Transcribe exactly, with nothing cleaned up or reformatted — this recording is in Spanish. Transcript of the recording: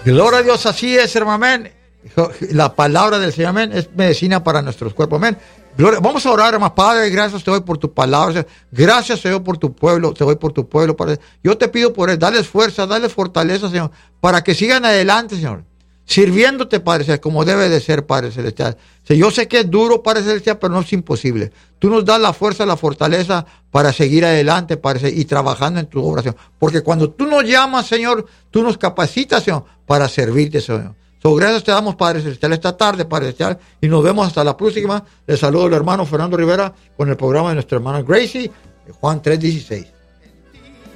Gloria a Dios, así es, hermano, amén. La palabra del Señor, amén, es medicina para nuestros cuerpos, amén. Gloria. Vamos a orar, hermano. Padre, gracias te doy por tu palabra. Gracias, Señor, por tu pueblo. Te doy por tu pueblo, Padre. Yo te pido por él, dales fuerza, dales fortaleza, Señor, para que sigan adelante, Señor, sirviéndote, Padre Celestial, como debe de ser, Padre Celestial. Yo sé que es duro, Padre Celestial, pero no es imposible. Tú nos das la fuerza, la fortaleza para seguir adelante, Padre Celestial, y trabajando en tu oración. Porque cuando tú nos llamas, Señor, tú nos capacitas, Señor, para servirte, Señor. So, gracias te damos, Padre Celestial, esta tarde, Padre Celestial, y nos vemos hasta la próxima. Les saludo al hermano Fernando Rivera con el programa de nuestra hermana Gracie, Juan tres dieciséis.